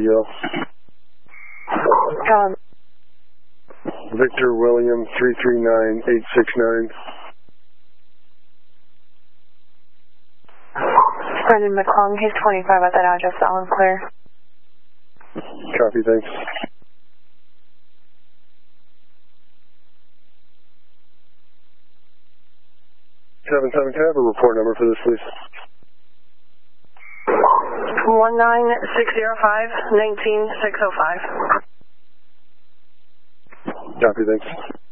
RTO. Victor William 339869. Brendan McClung, he's 25 at that address, all is clear. Copy, thanks. 77, can I have a report number for this, please? 19605-19605. Copy, thanks.